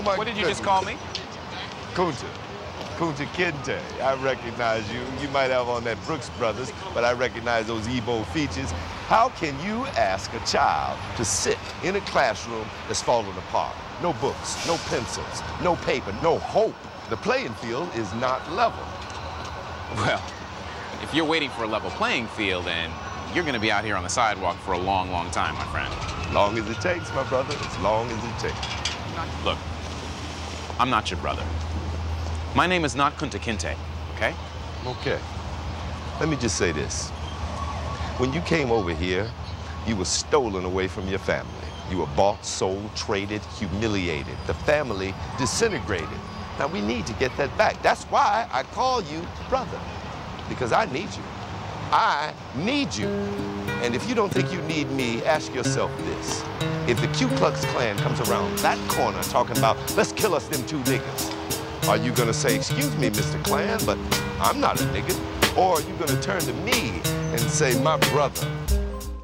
What did you just call me? Kunta. Kunta Kinte. I recognize you. You might have on that Brooks Brothers, but I recognize those Evo features. How can you ask a child to sit in a classroom that's falling apart? No books, no pencils, no paper, no hope. The playing field is not level. Well, if you're waiting for a level playing field, then you're going to be out here on the sidewalk for a long, long time, my friend. Long as it takes, my brother, as long as it takes. Look, I'm not your brother. My name is not Kunta Kinte, okay? Okay. Let me just say this. When you came over here, you were stolen away from your family. You were bought, sold, traded, humiliated. The family disintegrated. Now, we need to get that back. That's why I call you brother, because I need you. I need you. And if you don't think you need me, ask yourself this. If the Ku Klux Klan comes around that corner talking about, let's kill us them two niggas, are you gonna say, excuse me, Mr. Klan, but I'm not a nigga? Or are you gonna turn to me and say, my brother,